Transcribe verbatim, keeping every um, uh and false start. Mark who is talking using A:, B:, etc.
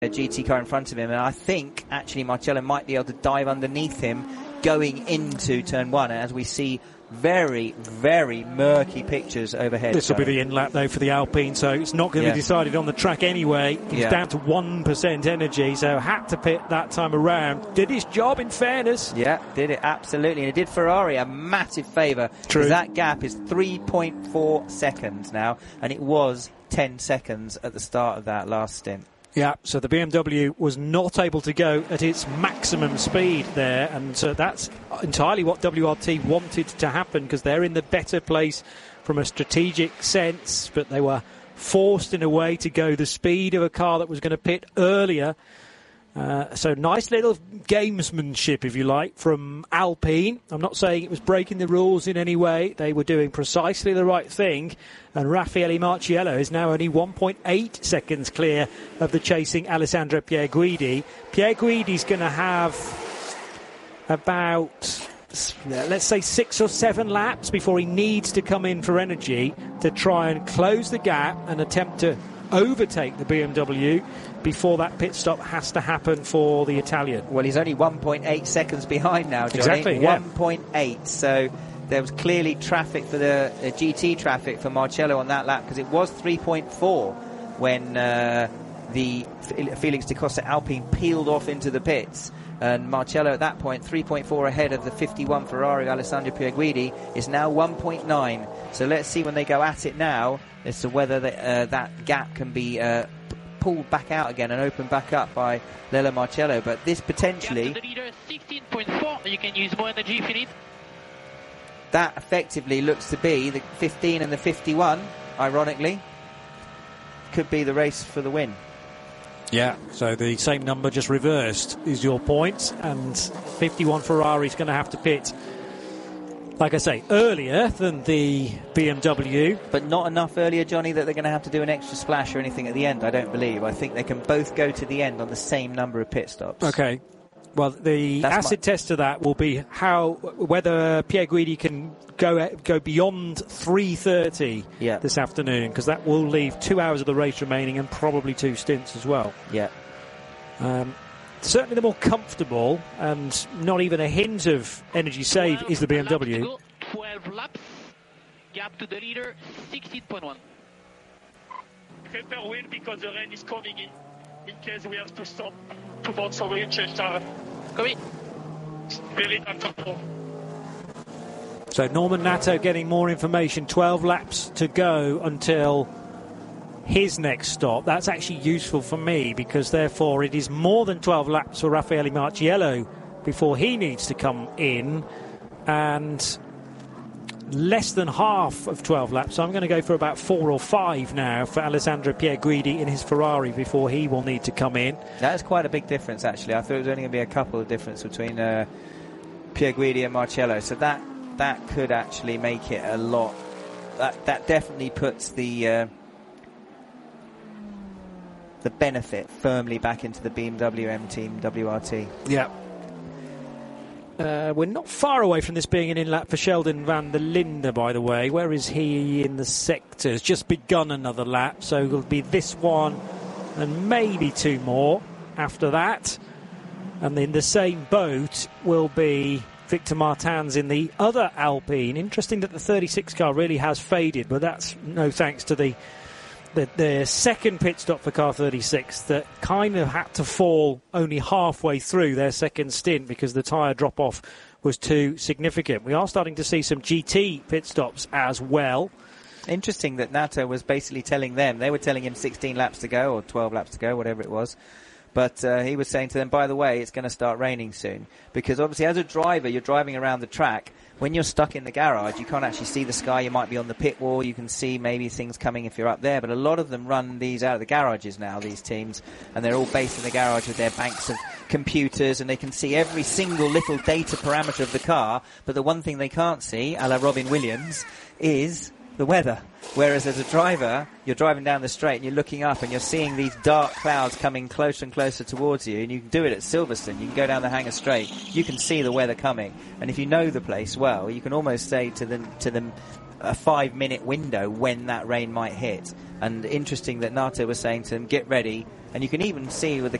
A: a G T car in front of him, and I think actually Marcello might be able to dive underneath him going into turn one, as we see very, very murky pictures overhead.
B: This will be the in-lap, though, for the Alpine, so it's not going to
A: yeah.
B: be decided on the track anyway. He's
A: yeah.
B: down to one percent energy, so had to pit that time around. Did his job, in fairness.
A: Yeah, did it, absolutely. And it did Ferrari a massive favour.
B: True.
A: That gap is three point four seconds now, and it was ten seconds at the start of that last stint.
B: Yeah, so the B M W was not able to go at its maximum speed there, and uh, that's entirely what W R T wanted to happen, because they're in the better place from a strategic sense, but they were forced in a way to go the speed of a car that was going to pit earlier. Uh, so nice little gamesmanship, if you like, from Alpine. I'm not saying it was breaking the rules in any way. They were doing precisely the right thing. And Raffaele Marciello is now only one point eight seconds clear of the chasing Alessandro Pierguidi. Pierguidi's going to have about, let's say, six or seven laps before he needs to come in for energy to try and close the gap and attempt to overtake the B M W before that pit stop has to happen for the Italian.
A: Well, he's only one point eight seconds behind now, Johnny.
B: Exactly, yeah.
A: one point eight, so there was clearly traffic for the uh, G T traffic for Marcello on that lap, because it was three point four when uh, the Felix da Costa Alpine peeled off into the pits. And Marcello at that point, three point four ahead of the fifty-one Ferrari Alessandro Pierguidi, is now one point nine. So let's see when they go at it now as to whether the, uh, that gap can be uh, pulled back out again and opened back up by Lello Marcello. But this potentially...
C: The leader sixteen point four. You can use more energy if you need.
A: That effectively looks to be the fifteen and the fifty-one, ironically. Could be the race for the win.
B: Yeah, so the same number just reversed is your point, and fifty-one Ferrari's going to have to pit, like I say, earlier than the B M W.
A: But not enough earlier, Johnny, that they're going to have to do an extra splash or anything at the end, I don't believe. I think they can both go to the end on the same number of pit stops.
B: Okay. Well, the
A: That's
B: acid
A: my...
B: test of that will be how whether Pierguidi can go go beyond three thirty
A: yeah.
B: this afternoon, because that will leave two hours of the race remaining and probably two stints as well.
A: Yeah.
B: Um, certainly the more comfortable and not even a hint of energy save is the B M W.
C: twelve laps, gap to the leader, sixteen point one.
D: Prepare win because the rain is coming in. In case we have to stop to board so we change tire.
C: Come in.
D: Very uncomfortable.
B: So Norman Nato getting more information. twelve laps to go until his next stop. That's actually useful for me, because therefore it is more than twelve laps for Raffaele Marciello before he needs to come in, and less than half of twelve laps. So I'm going to go for about four or five now for Alessandro Pierguidi in his Ferrari before he will need to come in.
A: That's quite a big difference, actually. I thought it was only going to be a couple of difference between uh, Pierguidi and Marcello. So that that could actually make it a lot. That that definitely puts the uh, the benefit firmly back into the B M W M team W R T.
B: Yeah. Uh, we're not far away from this being an in-lap for Sheldon van der Linde, by the way. Where is he in the sectors? Just begun another lap, so it'll be this one and maybe two more after that. And in the same boat will be Victor Martins in the other Alpine. Interesting that the thirty-six car really has faded, but that's no thanks to the The, the second pit stop for car thirty-six that kind of had to fall only halfway through their second stint because the tyre drop-off was too significant. We are starting to see some G T pit stops as well.
A: Interesting that Nato was basically telling them, they were telling him sixteen laps to go or twelve laps to go, whatever it was. But uh, he was saying to them, by the way, it's going to start raining soon. Because obviously as a driver, you're driving around the track. When you're stuck in the garage, you can't actually see the sky. You might be on the pit wall. You can see maybe things coming if you're up there. But a lot of them run these out of the garages now, these teams. And they're all based in the garage with their banks of computers. And they can see every single little data parameter of the car. But the one thing they can't see, a la Robin Williams, is the weather. Whereas as a driver, you're driving down the straight and you're looking up and you're seeing these dark clouds coming closer and closer towards you, and you can do it at Silverstone. You can go down the Hangar Straight. You can see the weather coming. And if you know the place well, you can almost say to them, to them a five-minute window when that rain might hit. And interesting that Nato was saying to them, get ready And you can even see with the